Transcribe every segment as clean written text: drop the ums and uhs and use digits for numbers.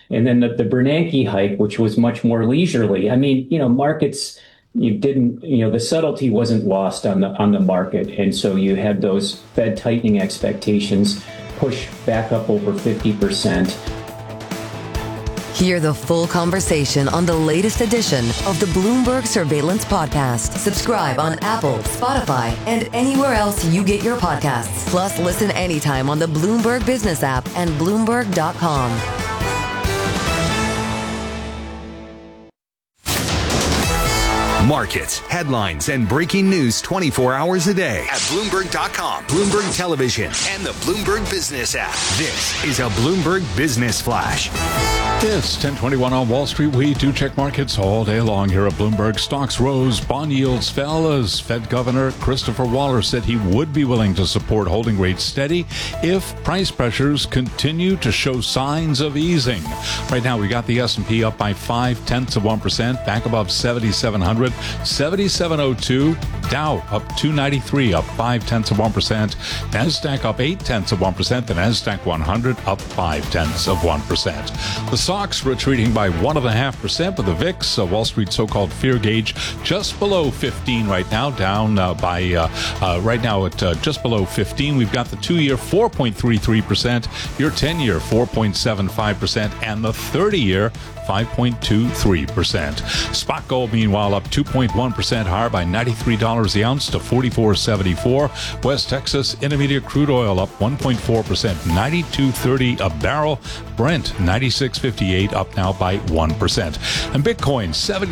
And then the Bernanke hike, which was much more leisurely. I mean, markets, you didn't, the subtlety wasn't lost on the market. And so you had those Fed tightening expectations push back up over 50%. Hear the full conversation on the latest edition of the Bloomberg Surveillance Podcast. Subscribe on Apple, Spotify, and anywhere else you get your podcasts. Plus, listen anytime on the Bloomberg Business app and Bloomberg.com. Markets, headlines, and breaking news 24 hours a day at Bloomberg.com, Bloomberg Television, and the Bloomberg Business app. This is a Bloomberg Business Flash. It's 10:21 on Wall Street. We do check markets all day long here at Bloomberg. Stocks rose, bond yields fell as Fed Governor Christopher Waller said he would be willing to support holding rates steady if price pressures continue to show signs of easing. Right now, we got the S&P up by 0.5%, back above 7,700. 7702, Dow up 293, up 0.5%. Nasdaq up 0.8%. The Nasdaq 100 up 0.5%. The SOX retreating by 1.5%, with the VIX, Wall Street so-called fear gauge, just below 15 right now, down right now at just below 15. We've got the 2-year 4.33%, your 10-year 4.75%, and the 30-year 5.23%. Spot gold, meanwhile, up 2.1% higher by $93 the ounce to $44.74. West Texas Intermediate crude oil up 1.4%, $92.30 a barrel. Brent, $96.58, up now by 1%. And Bitcoin,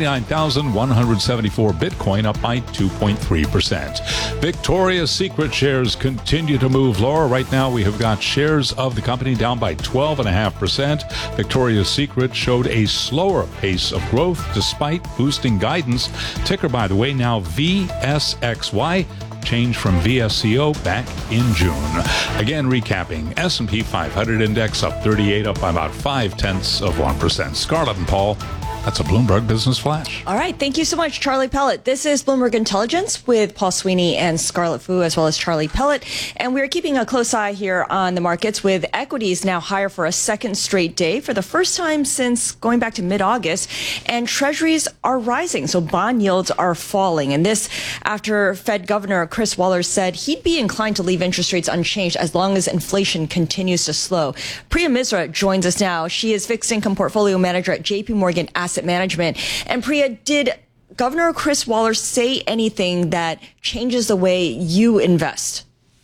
79,174 Bitcoin, up by 2.3%. Victoria's Secret shares continue to move lower. Right now, we have got shares of the company down by 12.5%. Victoria's Secret showed a slower pace of growth despite boosting guidance. Ticker, by the way, now VSXY, change from VSCO back in June. Again, recapping, S&P 500 index up 38, up by about 0.5%. Scarlett and Paul, that's a Bloomberg Business Flash. All right. Thank you so much, Charlie Pellet. This is Bloomberg Intelligence with Paul Sweeney and Scarlett Fu, as well as Charlie Pellet. And we're keeping a close eye here on the markets, with equities now higher for a second straight day for the first time since going back to mid-August. And treasuries are rising, so bond yields are falling. And this after Fed Governor Chris Waller said he'd be inclined to leave interest rates unchanged as long as inflation continues to slow. Priya Misra joins us now. She is fixed income portfolio manager at JP Morgan Asset Management. And Priya, did Governor Chris Waller say anything that changes the way you invest?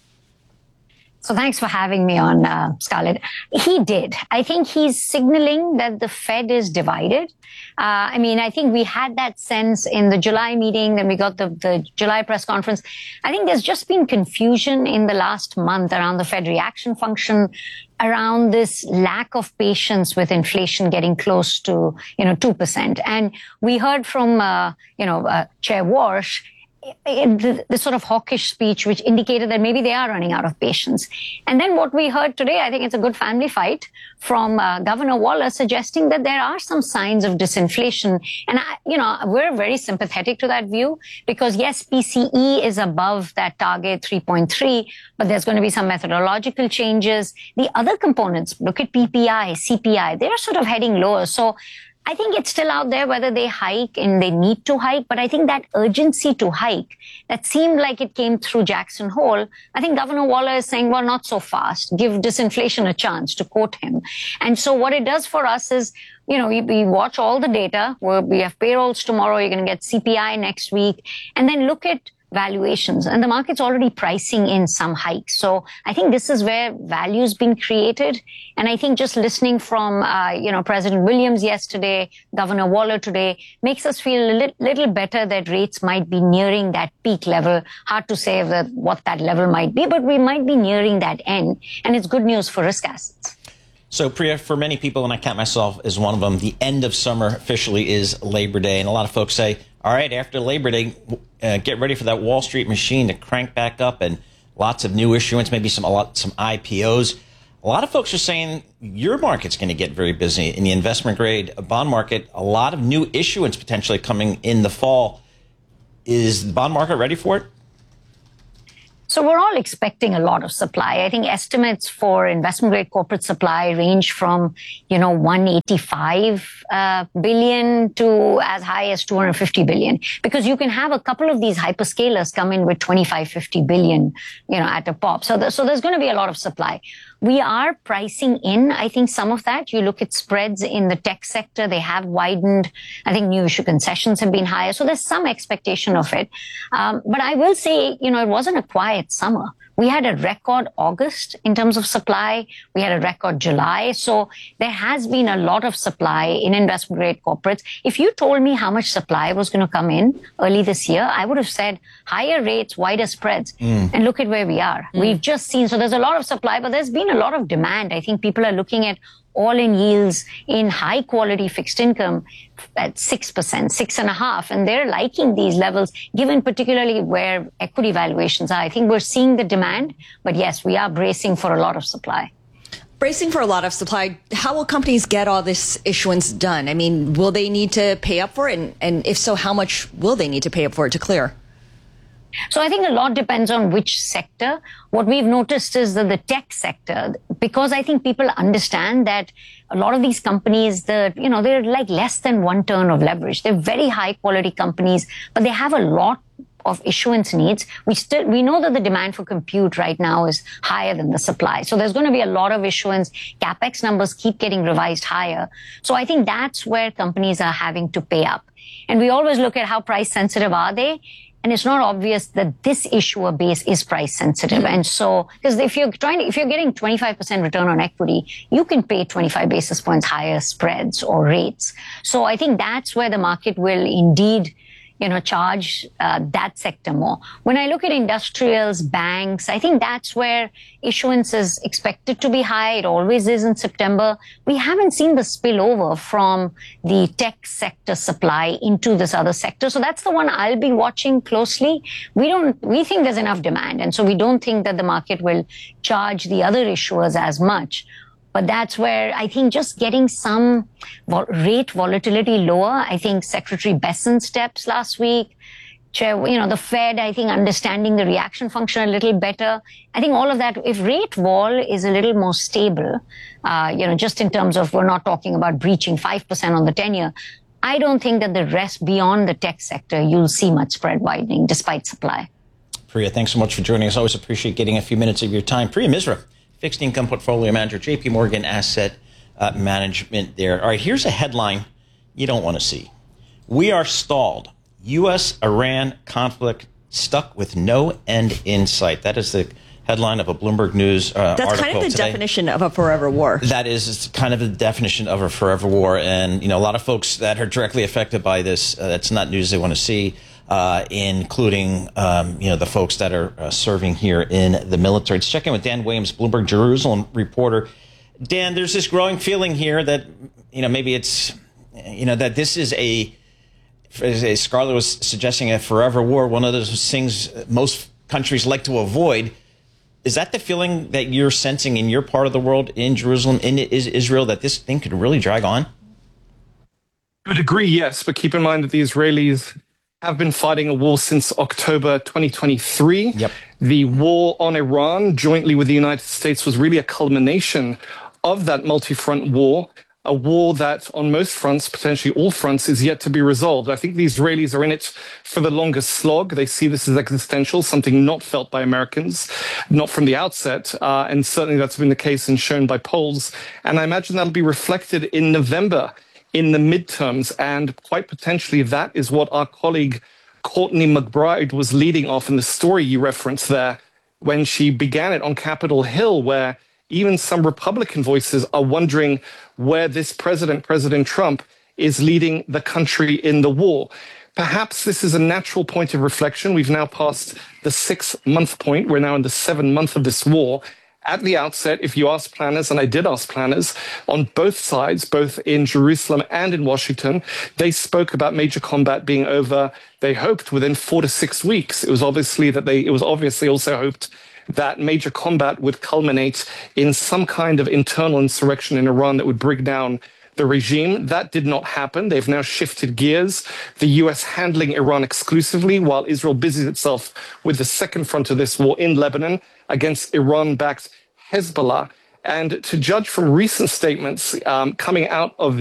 So thanks for having me on, Scarlett. He did. I think he's signaling that the Fed is divided. I think we had that sense in the July meeting, then we got the July press conference. I think there's just been confusion in the last month around the Fed reaction function, around this lack of patience with inflation getting close to, 2%. And we heard from, Chair Warsh, the sort of hawkish speech, which indicated that maybe they are running out of patience. And then what we heard today, I think it's a good family fight from Governor Waller, suggesting that there are some signs of disinflation. And, we're very sympathetic to that view because, yes, PCE is above that target 3.3, but there's going to be some methodological changes. The other components, look at PPI, CPI, they're sort of heading lower. So I think it's still out there whether they hike and they need to hike. But I think that urgency to hike that seemed like it came through Jackson Hole, I think Governor Waller is saying, well, not so fast. Give disinflation a chance, to quote him. And so what it does for us is, we watch all the data. We have payrolls tomorrow. You're going to get CPI next week. And then look at valuations, and the market's already pricing in some hikes. So I think this is where value's been created. And I think just listening from, President Williams yesterday, Governor Waller today, makes us feel a little better that rates might be nearing that peak level. Hard to say what that level might be, but we might be nearing that end. And it's good news for risk assets. So, Priya, for many people, and I count myself as one of them, the end of summer officially is Labor Day. And a lot of folks say, all right, after Labor Day, get ready for that Wall Street machine to crank back up and lots of new issuance, maybe some IPOs. A lot of folks are saying your market's going to get very busy in the investment grade bond market. A lot of new issuance potentially coming in the fall. Is the bond market ready for it? So we're all expecting a lot of supply. I think estimates for investment-grade corporate supply range from, 185 billion to as high as 250 billion, because you can have a couple of these hyperscalers come in with 25, 50 billion, at a pop. So there's going to be a lot of supply. We are pricing in, I think, some of that. You look at spreads in the tech sector, they have widened. I think new issue concessions have been higher. So there's some expectation of it. But I will say, it wasn't a quiet summer. We had a record August in terms of supply. We had a record July. So there has been a lot of supply in investment grade corporates. If you told me how much supply was going to come in early this year, I would have said higher rates, wider spreads. And look at where we are. We've just seen, so there's a lot of supply, but there's been a lot of demand. I think people are looking at all-in yields in high-quality fixed income at 6%, 6.5%, and they're liking these levels, given particularly where equity valuations are. I think we're seeing the demand, but yes, we are bracing for a lot of supply. Bracing for a lot of supply. How will companies get all this issuance done? I mean, will they need to pay up for it? And if so, how much will they need to pay up for it to clear? So I think a lot depends on which sector. What we've noticed is that the tech sector, because I think people understand that a lot of these companies, they're like less than one turn of leverage. They're very high quality companies, but they have a lot of issuance needs. We know that the demand for compute right now is higher than the supply. So there's going to be a lot of issuance. CapEx numbers keep getting revised higher. So I think that's where companies are having to pay up. And we always look at how price sensitive are they. And it's not obvious that this issuer base is price sensitive. And so, because if you're getting 25% return on equity, you can pay 25 basis points higher spreads or rates. So I think that's where the market will indeed, charge that sector more. When I look at industrials, banks, I think that's where issuance is expected to be high. It always is in September. We haven't seen the spillover from the tech sector supply into this other sector. So that's the one I'll be watching closely. We think there's enough demand. And so we don't think that the market will charge the other issuers as much. But that's where I think just getting some rate volatility lower. I think Secretary Bessent's steps last week, the Fed, I think understanding the reaction function a little better. I think all of that, if rate vol is a little more stable, just in terms of we're not talking about breaching 5% on the 10-year, I don't think that the rest beyond the tech sector, you'll see much spread widening despite supply. Priya, thanks so much for joining us. Always appreciate getting a few minutes of your time. Priya Misra, fixed income portfolio manager, JP Morgan Asset Management there. All right, here's a headline you don't want to see. We are stalled. U.S.-Iran conflict stuck with no end in sight. That is the headline of a Bloomberg News article That's kind of the today. definition of a forever war. That is kind of the definition of a forever war. And, a lot of folks that are directly affected by this, that's not news they want to see. Including, the folks that are serving here in the military. Let's check in with Dan Williams, Bloomberg Jerusalem reporter. Dan, there's this growing feeling here that, maybe it's, that this is as Scarlett was suggesting, a forever war, one of those things most countries like to avoid. Is that the feeling that you're sensing in your part of the world, in Jerusalem, in Israel, that this thing could really drag on? I would agree, yes, but keep in mind that the Israelis have been fighting a war since October 2023. Yep. The war on Iran, jointly with the United States, was really a culmination of that multi-front war, a war that on most fronts, potentially all fronts, is yet to be resolved. I think the Israelis are in it for the longest slog. They see this as existential, something not felt by Americans, not from the outset. And certainly that's been the case and shown by polls. And I imagine that'll be reflected in November in the midterms, and quite potentially that is what our colleague Courtney McBride was leading off in the story you referenced there when she began it on Capitol Hill, where even some Republican voices are wondering where this President Trump, is leading the country in the war. Perhaps this is a natural point of reflection. We've now passed the 6-month point. We're now in the 7th month of this war. At the outset, if you ask planners, and I did ask planners on both sides, both in Jerusalem and in Washington, they spoke about major combat being over, they hoped, within 4 to 6 weeks. It was obviously also hoped that major combat would culminate in some kind of internal insurrection in Iran that would bring down the regime. That did not happen. They've now shifted gears. The US handling Iran exclusively, while Israel busies itself with the second front of this war in Lebanon against Iran-backed Hezbollah. And to judge from recent statements coming out of